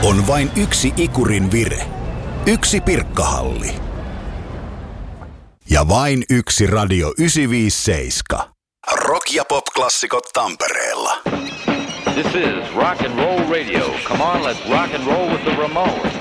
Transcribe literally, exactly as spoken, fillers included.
On vain yksi ikurin vire. Yksi Pirkkahalli. Ja vain yksi Radio yhdeksänsataaviisikymmentäseitsemän. Rock- ja pop-klassikot Tampereella. This is Rock and Roll Radio. Come on, let's rock and roll with the Ramones.